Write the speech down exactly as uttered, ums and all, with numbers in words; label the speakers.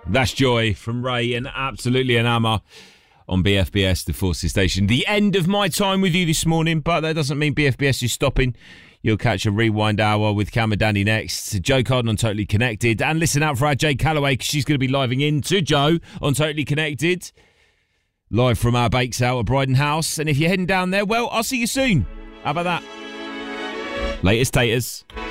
Speaker 1: That's Joy from Ray and Absolutely Enamor on B F B S, the Forces Station. The end of my time with you this morning, but that doesn't mean B F B S is stopping. You'll catch a rewind hour with Cam and Danny next. Joe Carden on Totally Connected. And listen out for our Jade Calloway, because she's going to be living in to Joe on Totally Connected. Live from our bake sale at Bryden House. And if you're heading down there, well, I'll see you soon. How about that? Latest taters.